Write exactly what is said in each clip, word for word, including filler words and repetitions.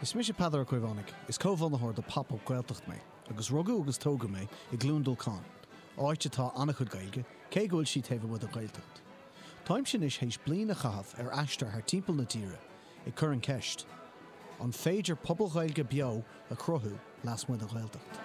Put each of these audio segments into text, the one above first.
Is mis sé padar cuivannig, is cóhhanahor de pop-up gaeltacht mé, agus rugú agus tóga mé i glúndul cá. Áite tá anna chud gailge, cé ghfuil si taobh bud a gaeltacht. Táim sin is héis blian a chahabh ar aistar haar timpeall na tíre, i chur an ceist. An féidir pobl gailge beo a crothú las muid a gaeltacht.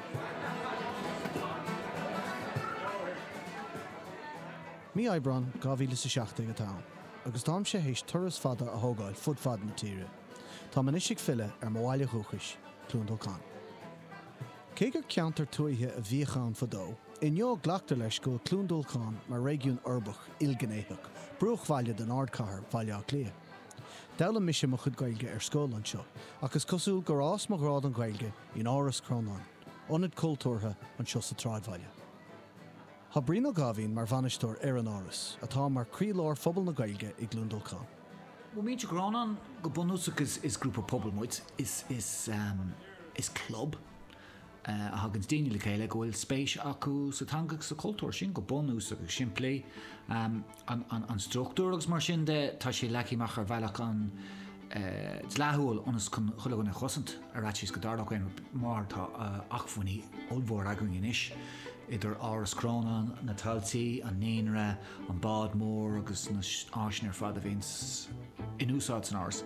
Mí Aibran gáhíle sa seachtaigh atá, agus tám sé héis turas fada a thógáil fud fad na tíre. Tá man isig fille ar mháile chúchais clúndul cá. Cé gur ceantar tuaithe a bhíocháin fadó, in neo gleachtar leis go clúndul cá mar régiún urbach ilgnéithach, brúchmhaile den ardcathair bhaile ach lia. Dála mise mo chud gailge ar scóil anseo, agus cosúil gur ás mo grád an gailge in áras crónáin, onad cultúrtha anseo sa tráidbhaile. Tá bríno gáhín mar bhanistóir ar an áras, atá mar crílóir phobal na gailge i glúndul cá. Well, Míte Gránan go bunúsach is, is grúpa pobl muid, is, is, um, is club. Uh, a hagans daine le chéile gohfuil spéis acu sa tangach sa cultúr sin go bunúsach sin plé um, an, an, an struchtúr agus mar sin de tá sé leiciach ar bhealach an uh, leithúil onas chulagan na chosant ar ratís go darlach ein mar tá uh, achfuní olbhór agung in is. Idir áras crónan, na taltaí, an néanra, an bád mór agus na áisin ar fad a bhís in úsáid san áras.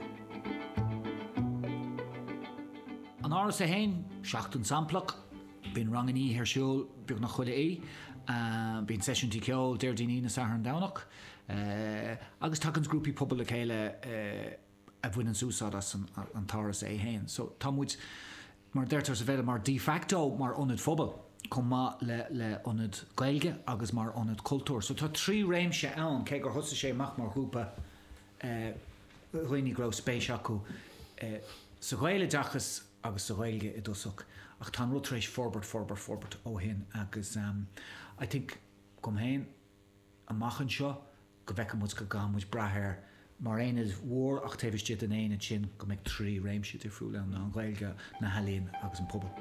An áras a hain, seachtún samplach, bín rangan í ar siúil beag na chuile é, uh, bín sesiúntí ceol déir daoine na sahar an dánach, uh, agus takans grúpi pobl le chéile uh, a bhfuin an úsáid as an, an táras é hain. So tá muid mar deirtar sa bheile mar de facto mar onad phobal. Kom ma le, le onad gailge agus mar onad cultúr. So tá trí réimse ann, cé gur thosa sé mach mar grúpa roiní gró spéis acu uh, sa gaile dachas agus sa gailge i dosach. Ach tá rutrééis forbert, forbert, forbert ó hin agus um, I think kom héin a machan seo go bhecha muid go gamuid brathir mar éad mhór ach taobh stiad an éad sin go méid trí réimse tir fúla na an gailge na halíon agus an pobl.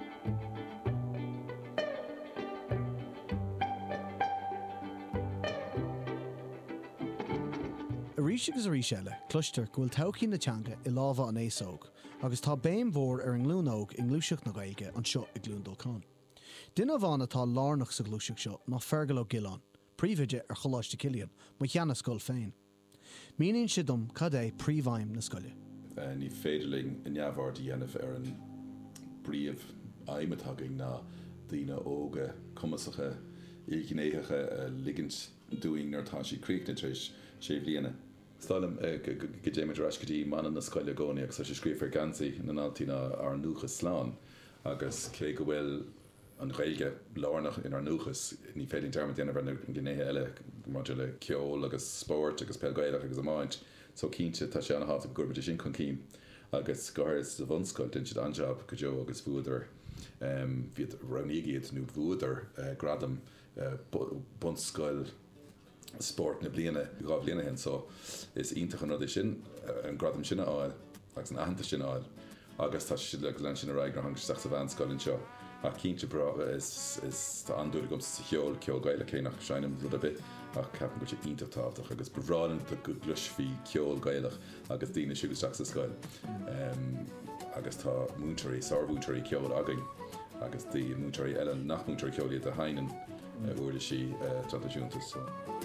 A ríis agus a ríis eile, cluistear go bhfuil todhchaí na teanga i lámha an éasóg, agus tá béim mhór ar an glúnóg i nglúiseach na gailge an seo i glúndul cá. Duine bhána tá lárnach sa glúiseach seo ná fergal ó Gilán, príomhaide ar choláiste Cillian, mu cheanna scoil féin. Míonn siad dom cad é príomhhaim na scoile. Ní féidirling in neamhhar dhéanamh ar an bríomh aimimetágaigh ná daoine óga cumasacha ilgnéithacha ligint dúing nar tá sí críochna tríis sé bhbliana. Stálam go déimiid rascatí man na scoile gcónaí agus sé scríomh ar gansaí na náltaína ar nuachas sláán agus cé go bhfuil an gailge lárnach in ar nuachas ní féidir dearmad déanamh ar an gnéithe eile maidir le ceol agus sport agus peilgaileach agus amáint. So cínte tá sé anna háta gurbaide sin chun cím agus gohair sa bhunscoil den siad anjab go deo agus bhuaidir um, bhíad ronígiad nó bhuaidir uh, gradam uh, bunscoil sport na bliana gá bliana hen, so is ítach an rud sin an gradam sinna áil agus an ahananta sin áil agus tá si le lein sin a raig hang seach sa bhain scoilinn seo a cínte brava is is tá andúla gom sa cheol ceol gaile cé nach seinim rud a bit ach ceapan go sé ítachtáach agus bhrálann tá go gluisfí ceol gaileach agus daoine siúgus seach sa scoil um, agus tá múntarí sarbhútarí ceol againn agus dí múntarí eile nach múntarí ceolaí a hainan bhuairla sí tradiisiúntas.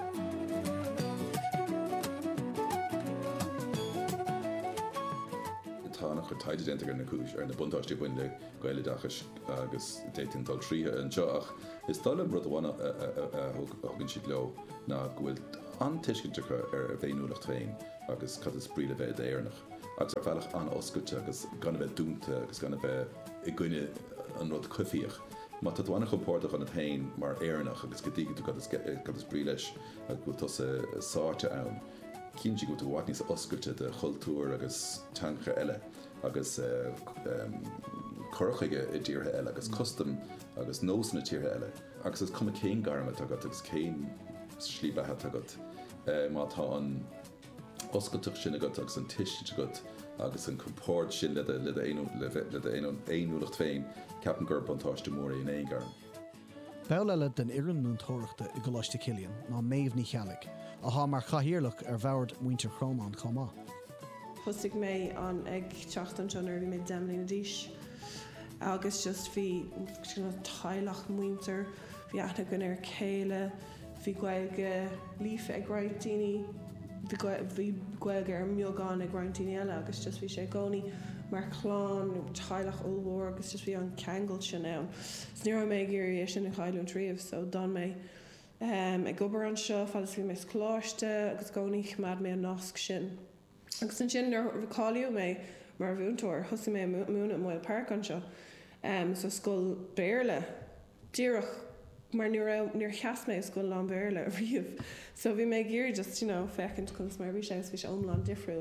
Tánach chu taide integrar na cúis ar na buntáistí buinte gaile dachas agus déitintal tríthe an seach. Is tála rud bhána thugann siad leo ná bhfuil antuiscintecha ar bhéúlacht féin agus cad is bríle bheith éarnach. Agus ar bhealach an oscailte agus gana bheith dúnta agus gana bheith i gcuine an rud cuifiíoch. Má tá bhána chupórtach an a tain mar éarnach agus go dtí tú cad is brí leis a go tusa sáte ann. Cín si go tú bhaith níos oscailte de chultúr agus teancha eile agus uh, um, chorchaige i ddíortha eile agus custom agus nós na tíortha eile. Agus is cuma céin garmat agat agus céin slíbethe agat uh, má tá an oscailteach sin agat agus an tiiste agat agus an comport sin le éonúlacht féin ceapan gur buntáiste móra in éon garm. Beall eile den iran nún tóireachta i Choláiste Cillian ná méomh ní chealaigh, a há mar chahiarlach ar bhabhard muintir chrónán chomá. thusig mé an ag teachtan sin ar bhí mé demlí na díis. Agus just bhí tailach muinter, bhí aithna gon ar céile, bhí ghailge lífa ag rointíní, bhí ghailge ar miogán ag rointíní eile, agus just bhí sé gcónaí mar chláán tailach óhór, agus just bhí an ceangail sin ann. Sníor mé géirí sin na chailún tríomh, so don mé Um, ag gobar an seo fadas bhí mé chláiste agus gcónaí chumad mé an nasc sin. Agus an sin bhicáliú mé mar bhúntóir, thusa mé múna mil park an seo. Um, so scoil béirle, díireach mar níor cheas mé scoil an béirle a bhríomh. So bhí mé géir just, you know, fecint chun mar bhí sé bhí sé omlan difriúil.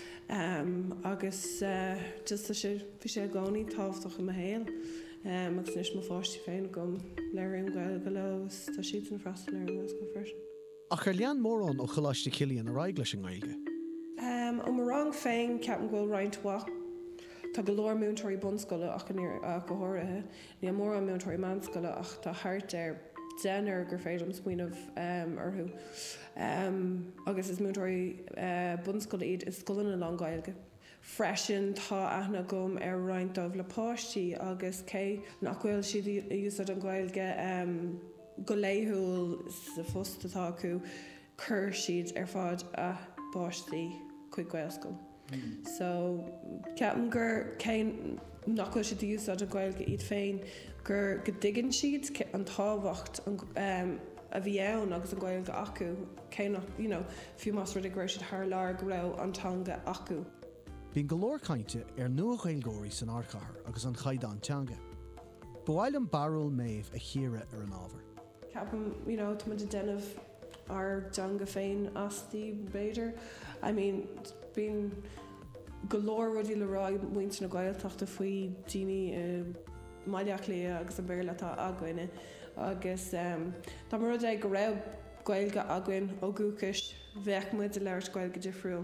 Um, agus uh, just sé bhí sé gcónaí tábhachtach in héal. Um, agus níos má fáistí féin gom léirim gail go legus tá siad an freistal léirim go fresin. Ach ar lean mórrán ó choláiste cilíonn ar aigla sin gailge? Um, ó mar rang féin ceapan ghfuil roinntha tá go leor múntóirí bunscoile ach go háirithe, ní mór an múntóirí manscoile ach tá thart ar déanaar gur féidir am smuoinmh um, orthú. Um, agus is múntóirí uh, bunscoile iad is scolanna lá gailge. Freisin tá aithna gom ar roinntmh le páistí agus cé nachhfuil siad úsad an gailge um, go léithúil sa fustatá acu chur siad ar fád a páistí chuig gailscoil. Mm. So ceapan gur cé nachhfuil siad úsad an gailge iad féin gur go dtigann siad an tábhacht um, a bhí ann agus an gailge acu cé nach, you know, fiú más rud a gcuir siad th lár go raibh antanga acu. Bhín go leor cainte ar nua-ghailgóirí san ardchathair agus an chaidán teanga. Bhfuil an barúil méh a chiaire ar an ábhar. Ceapan, you know, tá muid a déanamh ar deanga féin astí beidir. I mean, bín go leor rudí le rá muinte na gailteachta faoi daoine uh, maileach lé agus an béir letá againe. Agus um, tá mar rud ag go raibh gailge againn ó gúcais bheith muid a leir gailge difriúil.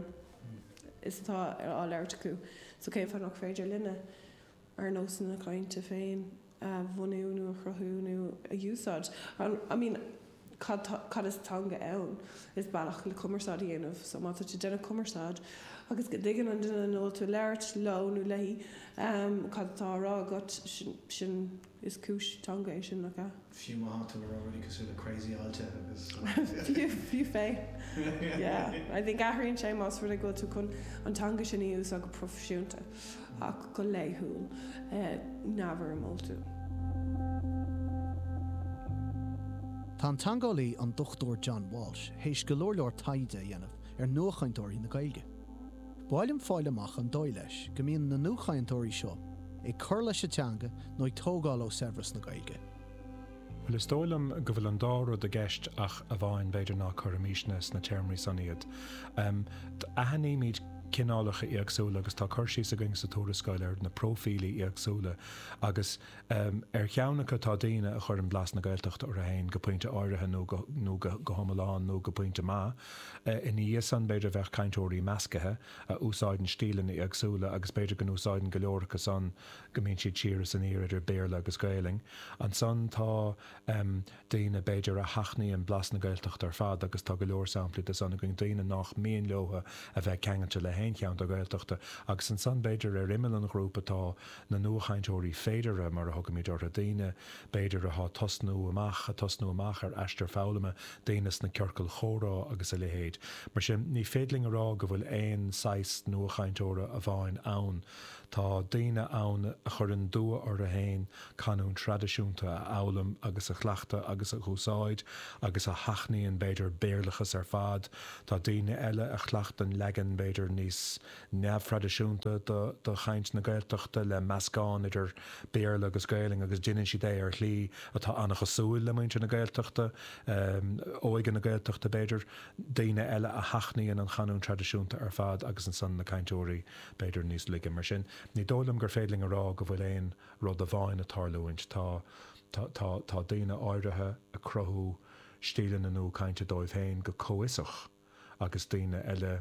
Is tá ar á leir acu. So céim fan nach féidir linne ar nó san na cainte féin a bhunú nó a chrothú nó a úsáid. I mean, cad is tanga ann is bailach le cumarsáid dhéanamh, so má tú déanana cumarsáid agus go dtigan an duine nó tú leirt lo nó leihí um, cad tá rá got sin is cúis tanga é sin nach. Fiú má tú already cosú le crazy alte agus. Fiú fé. Yeah, I think ahraíonn sé más ru go tú chun an tanga sin ús a go profisiúnta ach go léithúil uh, nabhar mótú. Tá an tangálaí an dochtúir John Walsh hééis go leor leor taide dhéanamh ar nuachaintóirí na gailge. Báilm fáil amach an dóid leis go mbíonn na nuachaintóirí seo ag chur leis a teanga nó ag tógáil ó severas na gailge. Well is dóilm go bhfuil an dáró de gceist ach a bháin beidir ná chur míisnes na teirmí san iad. Um, Ahanní míid cinálacha íagsúla agus tá chuirsí a going sa túrascáil na profílí íagsúla agus um, ar cheannacha tá daine a chur an blas na gailteachta ar a hain go pointe áirithe nó go, nó go, go homeláán nó go pointe má. Uh, in níos san beidir bheith caintóirí meascathe a úsáidan stílan íagsúla agus beidir gan úsáidan go leorcha san go mbíonn siad tíras an iad ar béirle agus gailing. An san tá um, daine beidir a hachnaí an blas na gailteachta ar fad agus tá go leor sampla de san going daine nach míon leotha a bheith ceangante le hain ceann do gailteachta agus an san beidir ar imime an grúpa tá na nuachaintóirí féidirre mar a thugamid ar a daine beidir a há tosnú amach a tosnú amach ar eistir fáilime daoines na ceorcail chórá agus a lehéid. Mar sin ní féidling ará go bhfuil éon sais nuachaintóra a bháin ann. Tá daine ann a chur an dua ar a hain canún tradiisiúnta a álam agus a chleachta agus a chúsáid agus a hachnaíon beidir béirlachas ar fad. Tá daine eile a chleachtan legan beidir níos neamh-tradiisiúnta do chaint na gailteachta le meascán idir béirle agus gailing agus duine si dé ar chlí atá annach súil le muinte na gailteachta um, óigen na gailteachta beidir daine eile a hachnaíon an chanún tradiisiúnta ar fad agus an san na caintóirí beidir níos ligin mar sin. Ní dólam gur féidling ará go bhfuil éon rud a bháin a tarlúint tá tá tá tá daine áirithe a crothú stílan anú cainte dóibh féin go cóisach agus daine eile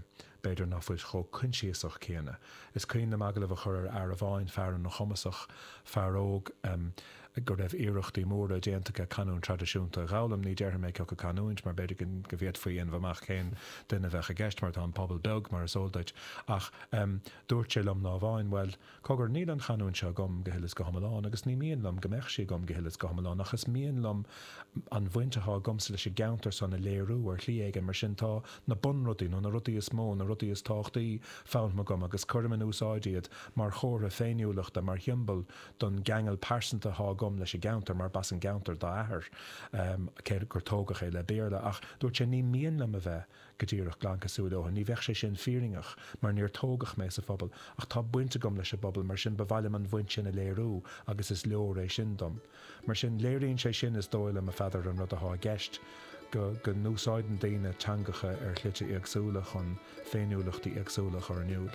beidir nafuil cho kunsiach céine. Is cuioine aglah a chur ar a bháin fear an chomasach fearóg um, gur raibh iireachtaí móra déantacha canún tradiisiúnta gálam ní deartha méid go canúint mar beidir go bhéad faoon bhamach chéin duine bheith a gceist mar tá pobl beg mar sóldait ach um, dúirt sé lom ná bháin well cogur níl an canún seo gom gohilas go hamáán agus ní míon lom gombeich sé gom gohilas go hamáán achas míon lom an bhaintetá gomsa leis geantar san na léirú ar chlí éige mar sin tá na bunrodí nó na rudí is mó na rudí is táchtaí fáint gom agus chuirman úsáidiad mar chóra féiniúlaachta mar himbal don gangel persanta há gom leis geantar mar bas an geantar dá ahar um, céir gur tógach é le béirle ach dúirt sé ní míon le a bheith go dtíireach ghlancasúdóha ní bheith sé sin fíringach mar níor tógach mé sa phobal ach tá buinte gom leis a bobbal mar sin bhhaile an bhaint sin a léirú agus is leor é sin dom. Mar sin léiríonn sé sin is dóil am a feather an rud a há gceist go go núsáidan daine teangacha ar chluite agsúla chun féiniúlachtaí agsúlach ar aniuúd.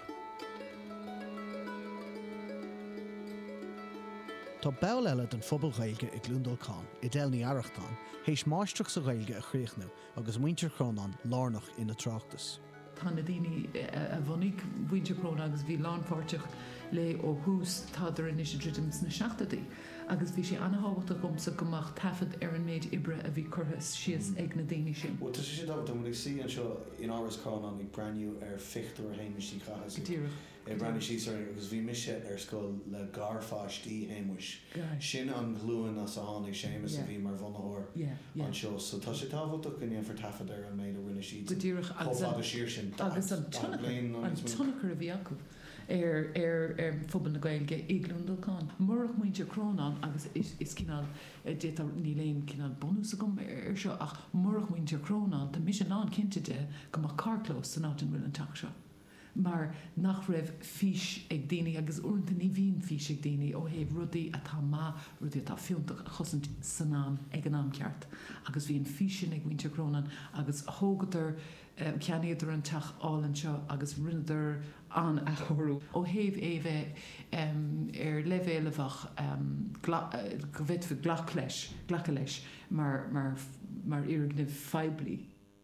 Tá beall eile den phobal Ghaeilge i Glúndal Con i dtéilní Aireachtáin hééis máisteach sa Ghaeilge a chríochnú agus muintir chrónán lárnach ina tráchtas. Tá na daoine a bhanig muintir chrón agus bhí lánpáirteach le ó hús táidir inis dridims na seachtaí agus bhí sé anhabhachta gomsa gomach tafad ar an méid ibre a bhí churthas sios ag na daoine sin. Well, tá sé dábhad am sí an seo in áras chráán ag breaniú ar fichtú ar héimití chachas. Tíreach. É breanú sí agus bhí mise ar scoil le garfáistí héimis. Sin an glúin as a tháinig sémas a bhí mar bhanathir an seo. So tá sé tábhachta gníon for tafad ar an méid a rinne sí. Tíreach agus an sír sin. Agus an tunnachar a bhí acu. ar ar ar phobal na Gaeilge i Glúndal Con. Murach muinte crónán agus is, is cinál déta ní léon cinál bonús a gom ar seo ach murach muinte crónán tá mis an an cinnte de go mar carclós san áit an bhfuil an taach seo. Mar nach raibh fís ag daoine agus uanta ní bhíon fís ag daoine ó héh rudaí atá má rudaí atá fiúntaach a chosint san am ag an am ceart. Agus bhíon físin ag muinte crónán agus thógadar Um, ceanidir an teach álan seo agus rineidir an a chorú. Ó héh é bheith um, ar levéilefach um, uh, go bhit fi glach leis, glacha leis mar, mar, mar iirgnih feibli.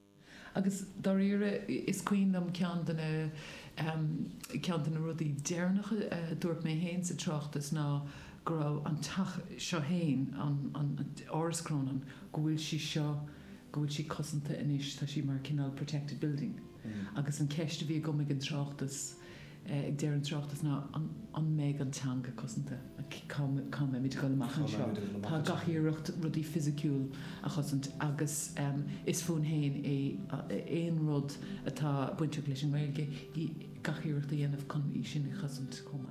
Agus dar ire is cuiinlam cean dana um, cean dana rudí déirnacha uh, dúirt mé héin sa tráchtas ná go raibh an teach seo héin an, an, an áras-crónan go bhfuil si seo go bhfuil si cosanta inis tá si mar cinál protected building. Mm. Agus an ceiste bhí go méid an tráchtas ag déir an tráchtas ná an méid an teanga cosanta cum mé mid go amach an seo. Tá gachíireacht rudí fisiciúil a chosant agus um, is fún héin é éon rud atá buinte leis an Gaeilge í gachíireacht a dhéanamh chun í sin chosant comma.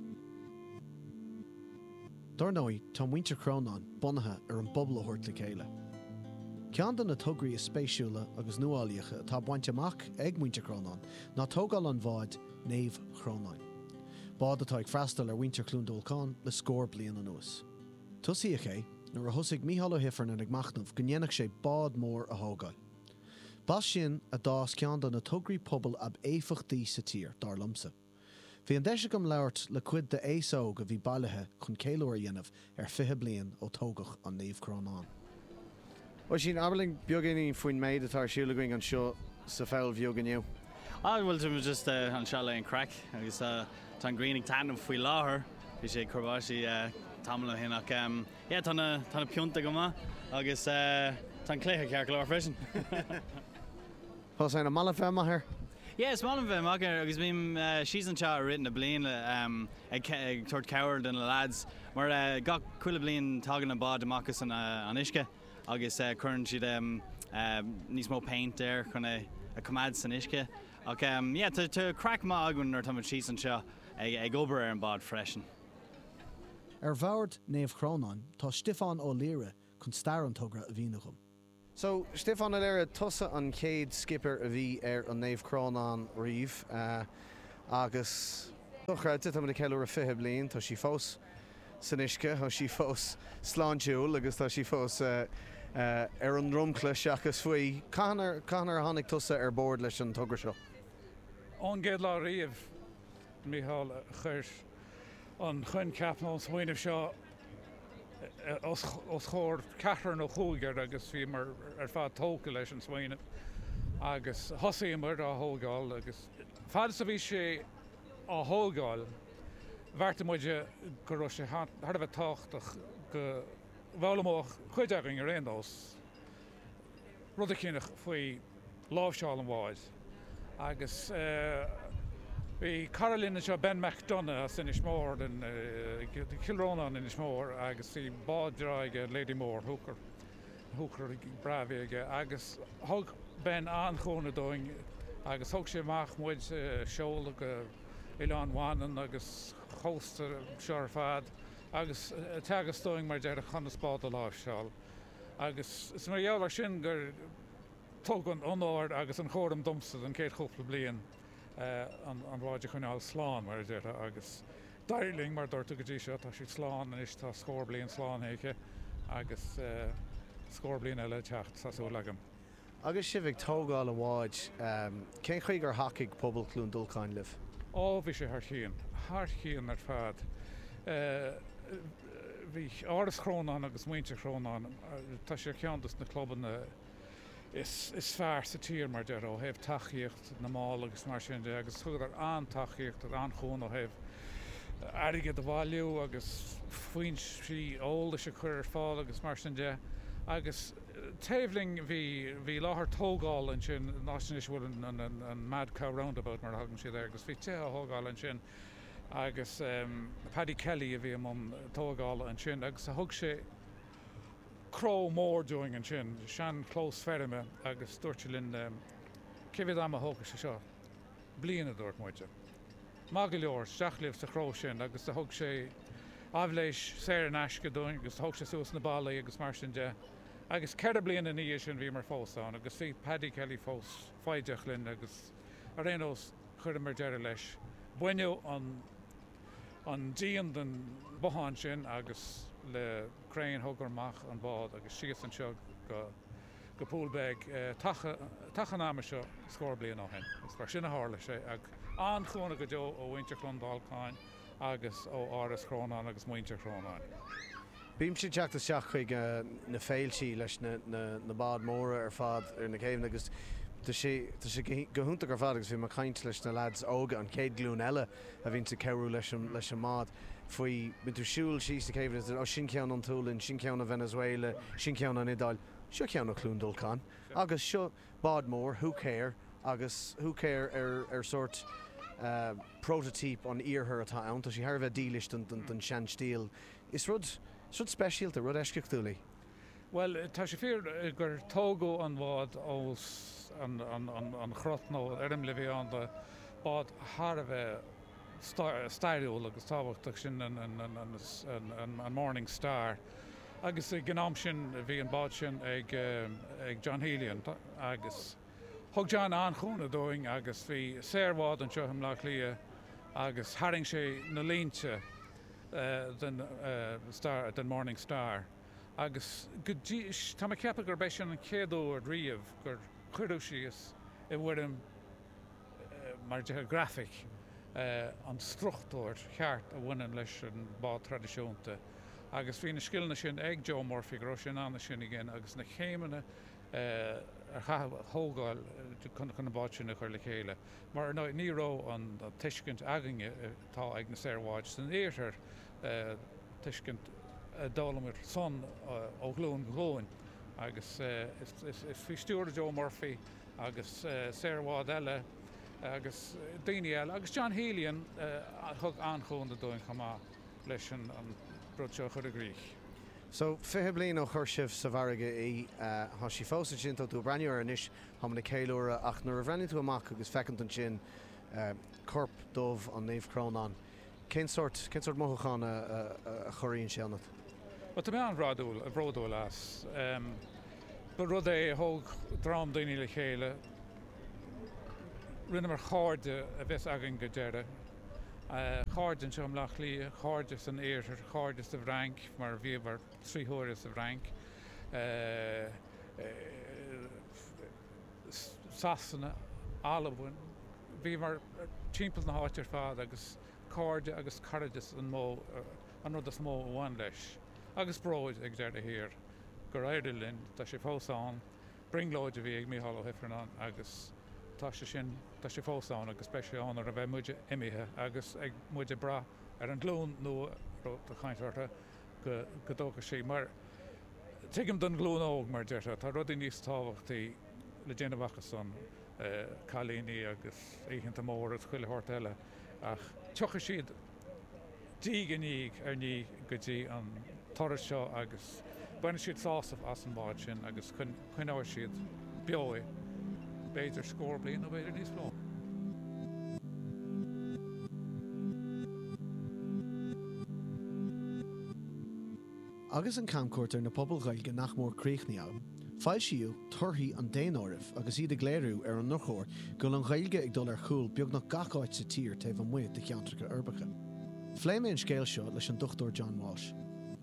Darnóí tá muintir crónán bunathe ar an bobbal a thuirt le chéile. Cean na tugraí is spéisiúla agus nuálaíocha tá baint amach ag muintir crónán ná tógáil an bháid néomh chrónáin. Bád atá ag freastal ar muintir Glúndal Con le scór bliain an nuas. Tusaíoch é nuair a thosaigh Mícheál Ó Hifearn ag machnamh go ndéanach sé bád mór a thógáil. Bas sin a dás cean na tugraí pobal ab éifachtaí sa tír dar lomsa. Bhí an deise gom leirt le cuid de éasóg a bhí bailithe chun céileoir dhéanamh ar fiche bliain ó tógach an néomh crónán. Well, sin aberling beagání faoin méid atá siúla going an seo sa feil bheoganiu. Ah, well, it was just uh, an seala an crack agus uh, tan greening tandem faoi láthair bhí sé churbáisí uh, tamla hinach um, yeah, tána tána piúnta go ma agus uh, tan cléthe cear go leir freisin. Pas na mala fé maithir? Yes, málam bheith mag agus bhím uh, síos an teá written a blian um, ag, ag tuairt cehar den le lads mar uh, gach cuile blian tagan na bád amachchas an, uh, an isce agus uh, chuann siad um, uh, níos mó paint there chun a, a cumad san isce. Ach, um, yeah, to, to crack ma agun ar tamid síos an seo ag, ag obair ar an bád freisin. Ar bhord néomh crónán tá Stefán Ó Líre chun stair an tugra a bhíonachum. So, Stefán Ó Líre tusa an céad skipper a bhí ar an néomh crónán riomh uh, agus tuchreite tá na ceile a fithe bliain tá sí fós san isce, tá sí fós sláintiúil agus tá sí fós uh, uh, ar an rumcla seachas faoi. Canar canar tháinig tusa ar bord leis an tugra seo? An géad lá riamh Mícheál chuir an chun ceapná an smaoineh seo os chóir cethar nó chúigear agus bhí mar ar fád tóca leis an smaoineh agus thosaí mar a thógáil agus fad sa bhí sé á thógáil, bharrta muide go raibh sé thar bheith táchtach go bhla amach chuidearing ar réondós. Rud a chinach faoi lábhseáil an bháid. Agus bhí Caroline seo Ben McDonough as in Ismór den Kilrónan in Ismór agus bhí bádraige Lady Moore húcar húcar bravíige agus thug Ben anchóna dóing agus thug sé amach muid seola go Ileán Bhaineann agus chósta seoir fad agus teagas dóing mar deir a chunaspád a lábhseáil. Agus is mar dheallar sin gur tógan anáir agus an chóram domsa an céad chópla bliain an ráide chuineáil sláán mar deir agus dairling mar dúirta go dtí seo tá sí sláán is tá scór bliain sláán éiche agus scór bliain eile teacht saú legam. Agus si bhíh tógáil a bháid, cén chuig gur hacaigh pobl clún dulcáin libh? Ó, bhí sé thar chéan, thar chéan ar fad. Bhí áras chrónán agus muinte chrónán, tá sé ceantas na clubban is fearr sa tír mar deir ó hebh taíocht na máil agus mar sin de agus thugad ar an taíocht ar an chón ó hebh aige do bháiliú agus faoin sí óla se chuir ar fáil agus mar sin de agus taobhling bhí bhí láthair tógáil an sin náisinis bhfuil an mad cow roundabout mar hagann siad agus bhí te tógáil an sin agus Paddy Kelly a bhí am tógáil an sin agus a thug sé cró mór doing an sin, sean clós ferime agus dúirte linn cibhid am a thóga sé seo bliana dúirt muide. Má go leor seachlibh sa chró sin agus a thug sé abhléis séir an eisce doing agus thug sé suas na bailla agus mar sin de agus ceir bliana ní sin bhí mar fósán agus bhí Paddy Kelly fós fáideach linn agus a réós chuir mar deire leis. Buinneú an an díon den boháin sin agus le crain thugarmach an bád agus sios an seo go go púlbeig tachan seo scór blian á hen. Is mar sinna hála sé ag an chuna go deo ó bhainte clondalcáin agus ó áras chrónán agus muinte chrónán. Bím si teachta seach chuig na féiltí leis na bád móra ar fad ar na céimh agus Tá sé gohúnta gur fad agus bhí mar caint leis na lads óga an céad glún eile a bhín sa ceú leis leis an mád. Faoi bin tú siúil síos na céimh ó sin ceann an túlinn, sin ceann na Venezuela, sin ceann an Idáil, seo ceann na clún dulcán. Agus seo bád mór, who care, agus who care ar ar sort uh, prototype an iarthar atá ann, tá sí thar bheith dílis den sean stíl. Is rud rud speisialta, rud eisceachtaí? Well, tá sé fear gur tógó an bhád os an an chrotnó erim le bhí an de bád thar a bheith stairiúil agus táhachtach sin an Morning Star. Agus gnáam sin bhí an bád sin ag ag John Healian agus thug John anchúna dóing agus bhí séirhád an seoham le lia agus haring sé na línte den star den Morning Star. Agus go tá ceappa gur béis sin an céadú ar riamh gur chuirú síos i bhfuirim mar de grafik an struchtúir cheart a bhainean leis an bád tradiisiúnta. Agus bhí na sciilna sin ag Joe Murphy go sin anna sin igen agus na chéimena ar thógáil chun na báid sin chuir le chéile. Mar níró an tuiscint agange tá ag na séirháid san éarthar tuiscint dálamir son ó glún glóin agus is fi stúr Joe Murphy agus séirhád eile agus daine eile agus John Healian thug anchúnta dóin chamá leis an broseo chur a gríich. So fithe bliain ó chuir sibh sa bharige í tha sí fósa sin tú breúir inis ha na céúra ach nuair a bhreanú tú amach agus fecinn an sin corp dómh an naomhcrónán. Cén sort cén sort mothachán a choiríonn seannat? But tá mé an bhráúil a bhródó las. Ba rud é thug drám daoine le chéile rinne mar cháde a bheits agan go deire. Cháden sem lech lí, cháde san éirthar, cháde sa bhrank, mar bhí mar tríthóir sa bhrank. Sasanna, alabhain, bhí mar timppla na háitir fád agus cáde agus caradas an mó an rud a smó bhain leis. Agus bróid ag deir a hir, gur éidirlinn tá sé fósán, bringlóid a bhí ag Mícheál Ó Hifreanán agus tá sé sin tá sé fósán agus speisián ar a bheith muide imithe agus ag muide bra ar an glún nó a chaintharta go godóga sé mar tuigim don glún óg mar deirta tá rudí níos táhachttaí le déanamhachas san chalíní agus éichanta mór at chuile hort eile ach tucha siad díganíg ar ní go dtí an toras seo agus buine siad sásamh as an báid sin agus chuineáir siad beoí beidir scór bliain ó beidir níos mó. Agus an camcuirtar na pobl gailge nach mór críochnaí am, fáil siú turthaí an déanóibh agus iad a gléirú ar an nochóir go an gailge ag dul ar chúl beag nach gacáid sa tír taobh an muid de cheantracha urbacha. Fléim é an scéil seo leis an Dr. John Walsh.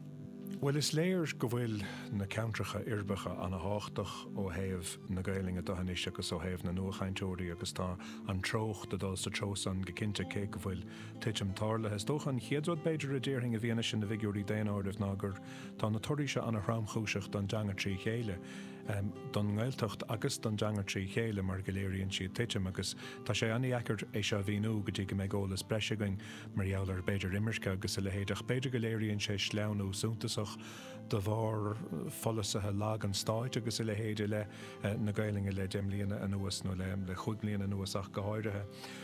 Well is léir go bhfuil na ceantracha irbacha an a háchtach ó héamh na gailinge dohanis agus ó héamh na nuachchainteoirí agus tá an troch de dul sa trosan go cinnte cé go bhfuil tiitim tarla is dóch an chiadrod beidir a déirthing a bhíana sin na bhigurí déanairdah nágur tá na tuirise an a ramchúiseach don deangar trí chéile. Um, don ngailtocht agus don deangar trí chéile mar goléiríonn siad tiitim agus tá sé aní eacair é seo bhíú go dtí go méid ggólas breisigain marheallar beidir imirce agus a lehéideach beidir goléiríonn sé sleanú súntasach de bhar follasathe lag an stáid agus i le héidir le na gailinge le déimlíana an nuas nó le le chuidlíana an nuasach go háirithe.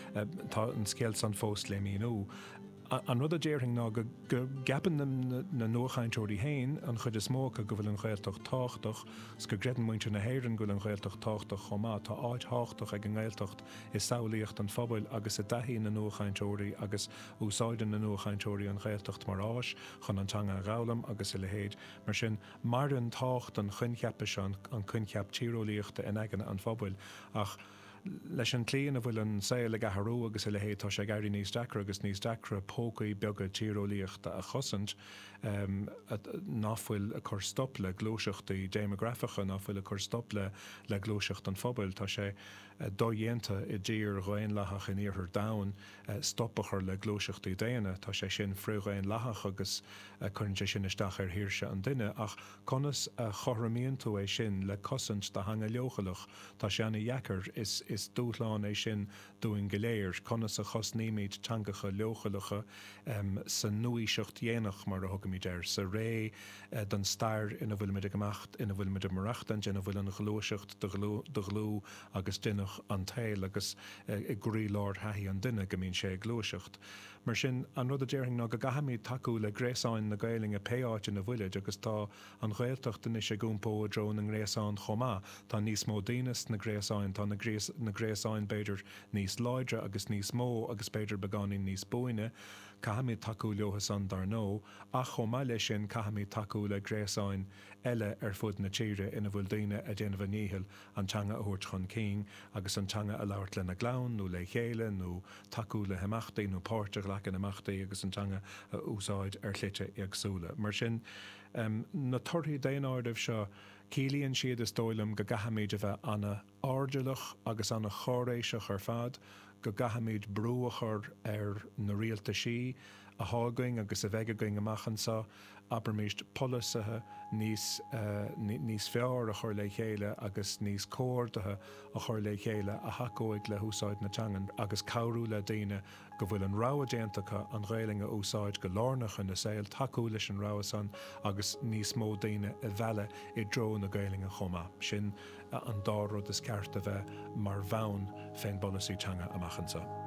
Tá an scéal san fós le míú. An rud a déirthing ná go gapan na nuachchainteoirí hain an chud is mócha go bhfuil an ghailteach táchtach s go gredan muinte na héirann go an ghailteach táchtach chomá tá áid háchtach ag an ghailtecht is saolaíocht an phobail agus i dtaithí na nuachchainteoirí agus úsáidan na nuachchainteoirí an ghailtecht mar áis chun antanga gálam agus i le héad mar sin mar an tácht an chuncheappa seán an chuncheap tíróíochta in aigean an phobail ach leis an clíon a bhfuil an saoil a gathú agus i le héad tá sé gairí níos deacra agus níos deacra pócaí beaga tíróíochta a chosint um, náfuil a chur stop le glóiseachtaí démografacha náfuil a chur stop le le glóiseacht an phobail tá sé uh, dóhéanta i ddír roiin lethach in íorthar dain uh, stoppachar le glóiseachtaí déana tá sé sin friúghain lethach agus uh, chun sé sin isteach ar hiirse an duine ach conas a uh, choramíonn tú é sin le cosint de hanga leochalach tá sé anna dheacair is is dúthláin é sin dúin goléir conas a chosníimiid teangacha leochalacha um, sa nuaíseacht dhéanach mar a thugamid ar sa ré uh, don stair ina bhfuil mid amacht ina bhfuil mid marachtan ina bhfuil an glóiseacht de glú agus duineach an tail agus uh, i grí láir haí an duine go mín sé glóiseacht. Mar sin an rud a déirthing ná go gahamíd takeú le gréasáin na gailing a péáit in na bhuileid agus tá an ghailteachta is sé gúmpó a drón an gréasáin chomá tá níos mó daonas na gréasáin tá na grés na gréasáin beidir níos láidre agus níos mó agus beidir beganín níos buine cahamíd takeú leothas an dar nó ach chomá lei sin cahamíd takeú le gréasáin eile ar fud na tíre ina bhfuil daine a déanamh níhil antanga a thuirt chun cín agus antanga a labhart le na glán nó le chéile nó takeú le heachtaí nó páirteach lechan amachtaí agus antanga a úsáid ar chluite agsúla. Mar sin um, na torthaí déanairdah seo cílíonn siad is dóilm go gahamíd a bheith anna ardalach agus anna choréiseach ar fad go gahamíd brúachar ar na rialta sí a hágaing agus a bheige going amachchan sa aber míist polisathe níos uh, níos fearr a chur le chéile agus níos cóirdathe a chur le chéile a hacóig le húsáid na teangan agus cabhrú le daine go bhfuil an ráha déantacha an ghéilinge úsáid go lárnach in na saoil takeú leis an ráhasan agus níos mó daine a bheile i dro na ghéilinge chomá sin uh, an dárod is ceart a bheith mar bhain féin bolasí teanga amachchan sa.